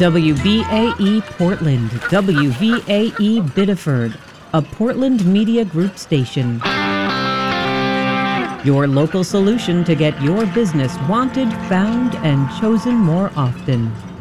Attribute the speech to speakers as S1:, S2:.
S1: WVAE Portland, WVAE Biddeford, a Portland Media Group station. Your local solution to get your business wanted, found, and chosen more often.